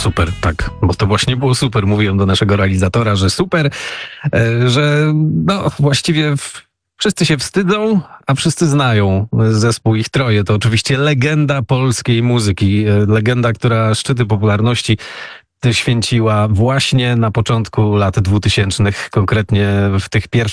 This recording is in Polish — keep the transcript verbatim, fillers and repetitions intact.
super, tak, bo to właśnie było super. Mówiłem do naszego realizatora, że super, e, że no właściwie w, wszyscy się wstydzą, a wszyscy znają zespół Ich Troje. To oczywiście legenda polskiej muzyki, e, legenda, która szczyty popularności święciła właśnie na początku lat dwutysięcznych, konkretnie w tych pierwszych